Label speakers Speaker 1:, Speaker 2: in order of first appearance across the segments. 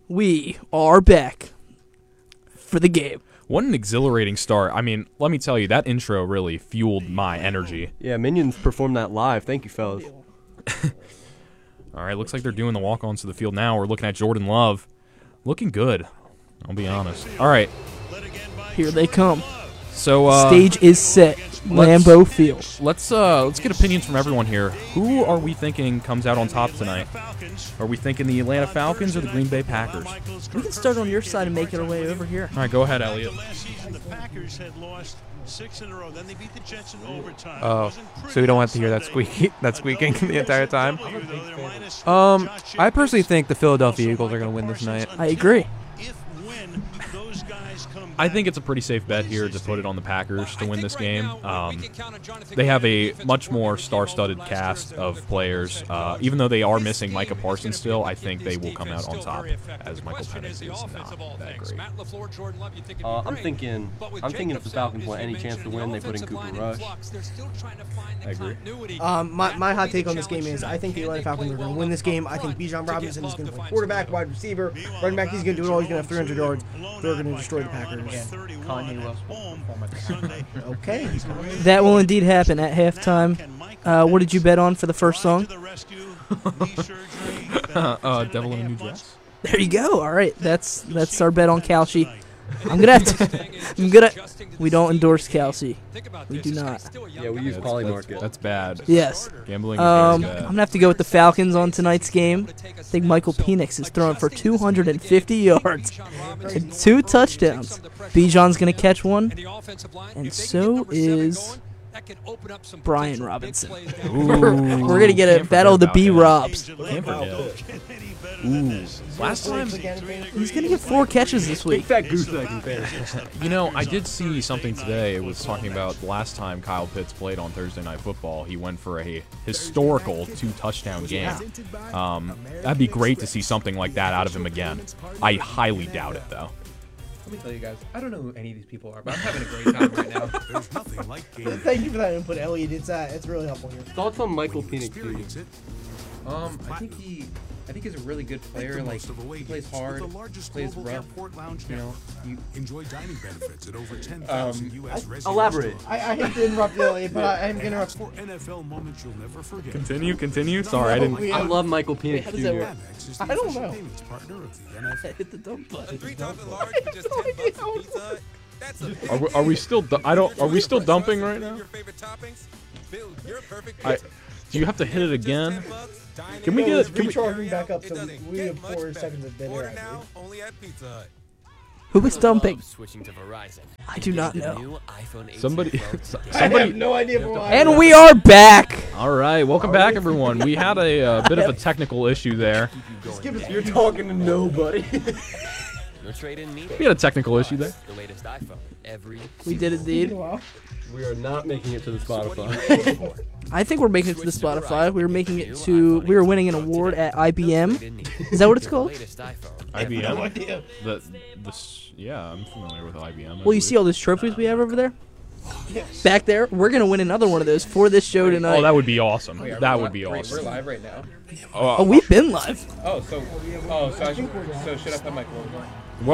Speaker 1: we are back for the game.
Speaker 2: What an exhilarating start. I mean, let me tell you, that intro really fueled my energy.
Speaker 3: Yeah, Minions performed that live. Thank you, fellas.
Speaker 2: All right, looks like they're doing the walk-ons to the field now. We're looking at Jordan Love. Looking good, I'll be honest. All right.
Speaker 1: Here they come.
Speaker 2: So
Speaker 1: Stage is set. Lambeau Field.
Speaker 2: Let's get opinions from everyone here. Who are we thinking comes out on top tonight? Are we thinking the Atlanta Falcons or the Green Bay Packers?
Speaker 1: We can start on your side and make it our way over here.
Speaker 2: All right, go ahead, Elliot.
Speaker 4: The Packers had lost 6 in a row. Then they beat the Jets in overtime.
Speaker 5: Oh, so we don't have to hear that squeaking the entire time. I personally think the Philadelphia Eagles are going to win this night.
Speaker 1: I agree.
Speaker 2: I think it's a pretty safe bet here to put it on the Packers to win this game. They have a much more star-studded cast of players. Even though they are missing Micah Parsons still, I think they will come out on top, as Michael Penix is not that great.
Speaker 3: I'm thinking if the Falcons want any chance to win, they put in Cooper Rush.
Speaker 2: I agree.
Speaker 6: My hot take on this game is I think the Atlanta Falcons are going to win this game. I think Bijan Robinson is going to play quarterback, wide receiver, running back. He's going to do it all. He's going to have 300 yards. They're going to destroy the Packers.
Speaker 5: Kanye West.
Speaker 6: Okay.
Speaker 1: That will indeed happen at halftime. What did you bet on for the first song?
Speaker 2: Devil in a New Dress.
Speaker 1: There you go. All right, that's our bet on Kalshi. We don't endorse Kalshi. We do not.
Speaker 3: Yeah, we use Polymarket.
Speaker 2: That's bad.
Speaker 1: Yes.
Speaker 2: Gambling is
Speaker 1: I'm
Speaker 2: bad.
Speaker 1: gonna have to go with the Falcons on tonight's game. I think Michael Penix is throwing for 250 yards and 2 touchdowns. Bijan's gonna catch one, and so is Brian Robinson. We're gonna get a battle of the B-Robs.
Speaker 2: Can't forget. Ooh. Last time,
Speaker 1: He's gonna get 4 catches this week.
Speaker 3: Fat goose egg in fantasy.
Speaker 2: you know, I did see something today. It was talking about the last time Kyle Pitts played on Thursday Night Football. He went for a historical 2-touchdown game. That'd be great to see something like that out of him again. I highly doubt it, though.
Speaker 5: Let me tell you guys, I don't know who any of these people are, but I'm having a great time right now.
Speaker 6: Thank you for that input, Elliot. It's really helpful here.
Speaker 3: Thoughts on Michael Penix Jr.?
Speaker 5: I think he's a really good player. Like, he plays hard, plays rough. You know,
Speaker 4: enjoy dining benefits at over 10,000 U.S. residents.
Speaker 3: Elaborate.
Speaker 6: I hate to interrupt Elliot, but I'm going to interrupt.
Speaker 4: For NFL moments you'll never forget.
Speaker 2: Continue. Sorry, I didn't.
Speaker 3: I love Michael Penix
Speaker 6: How does that
Speaker 3: Jr.
Speaker 6: work? I don't know.
Speaker 4: Partner of the NFL.
Speaker 6: Hit the dump button.
Speaker 2: Are we still? Are we still dumping right now? Do you have to hit it again? Can we get? Can we?
Speaker 6: Recharging back up so we have 4 seconds of dead air.
Speaker 1: Who is dumping?
Speaker 7: Switching to Verizon.
Speaker 1: I do not know.
Speaker 2: Somebody.
Speaker 6: I have no idea why.
Speaker 1: And we are back.
Speaker 2: All right, welcome back, everyone. We had a bit of a technical issue there.
Speaker 3: You're talking to nobody.
Speaker 2: We had a technical issue there.
Speaker 7: The latest iPhone every
Speaker 1: We did indeed.
Speaker 3: We are not making it to the Spotify.
Speaker 1: I think we're making it to the Spotify. We were winning an award at IBM. Is that what it's called?
Speaker 2: IBM.
Speaker 6: No idea.
Speaker 2: Yeah, I'm familiar with IBM.
Speaker 1: Well, you see all those trophies we have over there? Back there? We're going to win another one of those for this show tonight.
Speaker 2: Oh, that would be awesome. That would be
Speaker 5: We're
Speaker 2: awesome.
Speaker 5: live right now.
Speaker 1: Oh, we've been live.
Speaker 5: So should I put my clothes on?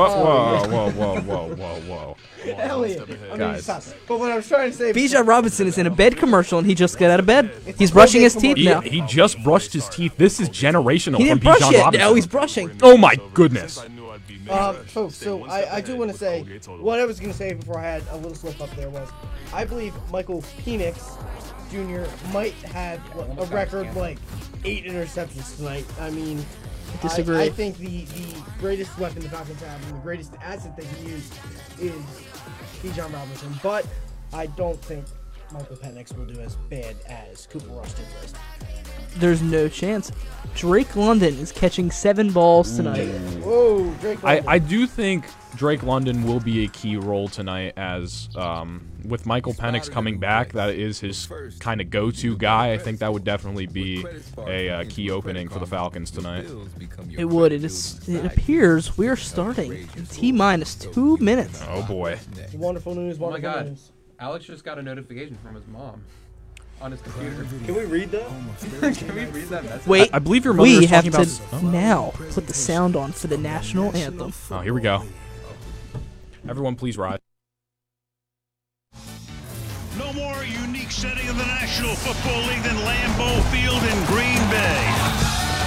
Speaker 2: Whoa.
Speaker 6: Elliot.
Speaker 2: Guys.
Speaker 6: Stop. But what I was trying to say.
Speaker 1: Bijan Robinson is in a bed commercial, and he just got out of bed. He's brushing his teeth now.
Speaker 2: He just brushed his teeth. This is generational
Speaker 1: He
Speaker 2: from
Speaker 1: didn't brush
Speaker 2: Bijan
Speaker 1: yet.
Speaker 2: Robinson.
Speaker 1: Now he's brushing.
Speaker 2: Oh my goodness.
Speaker 6: So I do want to say, what I was going to say before I had a little slip up there was, I believe Michael Penix Jr. might have a record like 8 interceptions tonight. I mean,
Speaker 1: Disagree.
Speaker 6: I think the greatest weapon the Falcons have and the greatest asset they can use is Bijan Robinson. But I don't think Michael Penix will do as bad as Cooper Rush did last.
Speaker 1: There's no chance. Drake London is catching 7 balls tonight.
Speaker 6: Whoa, Drake London.
Speaker 2: I do think Drake London will be a key role tonight as with Michael Penix coming back. That is his kind of go-to guy. I think that would definitely be a key opening for the Falcons tonight.
Speaker 1: It would. It appears we're starting in T-minus 2 minutes.
Speaker 2: Oh boy.
Speaker 6: Wonderful news.
Speaker 5: Oh my
Speaker 6: Wonderful
Speaker 5: God.
Speaker 6: news.
Speaker 5: Alex just got a notification from his mom. on his computer.
Speaker 6: Can we read that?
Speaker 5: Can we read that message?
Speaker 1: Wait,
Speaker 2: I believe your mother
Speaker 1: we
Speaker 2: was
Speaker 1: have
Speaker 2: talking
Speaker 1: to
Speaker 2: about.
Speaker 1: now put the sound on for the national anthem.
Speaker 2: Oh, here we go. Everyone, please rise.
Speaker 4: No more unique setting of the National Football League than Lambeau Field in Green Bay.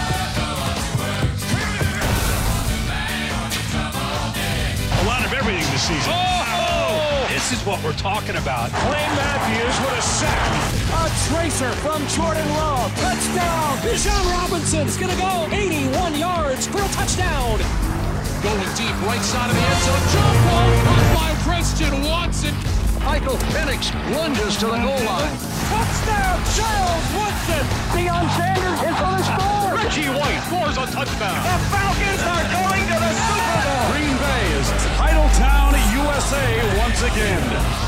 Speaker 4: A lot of everything this season. This is what we're talking about. Clay Matthews with a sack.
Speaker 8: A tracer from Jordan Love. Touchdown. Bijan Robinson's going to go 81 yards for a touchdown. Going deep, right side of the end zone. Jump ball caught by Christian Watson. Michael Penix lunges to the goal line. Touchdown, Charles Woodson. Deion Sanders is going to score.
Speaker 4: Reggie White scores a touchdown.
Speaker 8: The Falcons are going to the Super Bowl.
Speaker 4: Green Bay is Titletown, USA once again.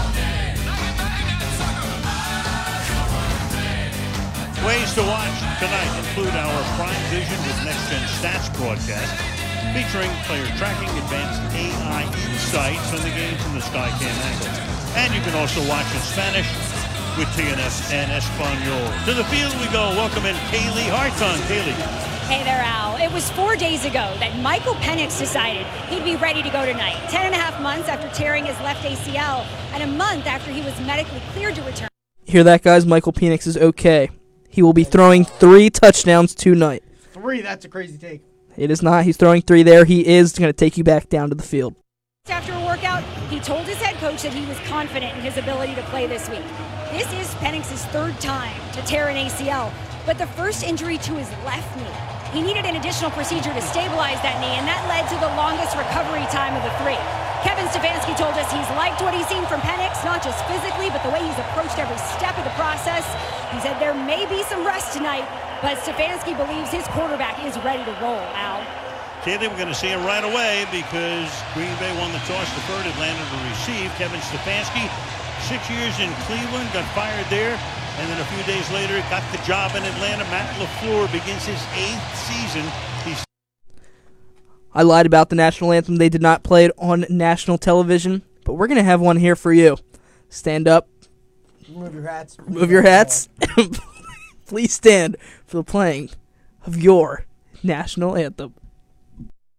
Speaker 4: Ways to watch tonight include our Prime Vision with Next Gen Stats broadcast, featuring player tracking, advanced AI insights on the game from the Skycam angle. And you can also watch in Spanish with TNF and Espanol. To the field we go. Welcome in Kaylee Harton. Kaylee.
Speaker 9: Hey there, Al. It was 4 days ago that Michael Penix decided he'd be ready to go tonight. 10.5 months after tearing his left ACL, and a month after he was medically cleared to return.
Speaker 1: Hear that, guys? Michael Penix is okay. He will be throwing 3 touchdowns tonight.
Speaker 6: 3, that's a crazy take.
Speaker 1: It is not. He's throwing 3 there. He is going to take you back down to the field.
Speaker 9: After a workout, he told his head coach that he was confident in his ability to play this week. This is Penix's 3rd time to tear an ACL, but the first injury to his left knee. He needed an additional procedure to stabilize that knee, and that led to the longest recovery time of the 3. Kevin Stefanski told us he's liked what he's seen from Penix, not just physically, but the way he's approached every step of the process. He said there may be some rest tonight, but Stefanski believes his quarterback is ready to roll, Al.
Speaker 4: Kaylee, we're going to see him right away because Green Bay won the toss, deferred, Atlanta to receive. Kevin Stefanski, 6 years in Cleveland, got fired there, and then a few days later got the job in Atlanta. Matt LaFleur begins his 8th season.
Speaker 1: I lied about the national anthem. They did not play it on national television, but we're going to have one here for you. Stand up.
Speaker 6: Remove your hats.
Speaker 1: Remove your hats. Please stand for the playing of your national anthem.